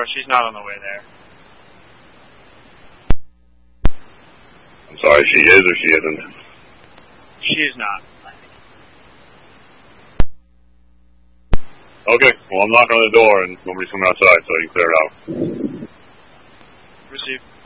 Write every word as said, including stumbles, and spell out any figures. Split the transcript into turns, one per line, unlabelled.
Or she's not on the way there.
I'm sorry, she is or she isn't?
She is not.
Okay, well, I'm knocking on the door and nobody's coming outside, so you can clear it out.
Received.